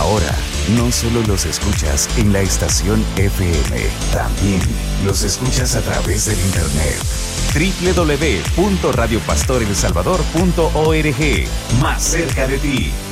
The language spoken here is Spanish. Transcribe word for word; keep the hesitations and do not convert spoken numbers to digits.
Ahora, no solo los escuchas en la estación F M, también los escuchas a través del internet. doble u doble u doble u punto radio pastor el salvador punto org. Más cerca de ti.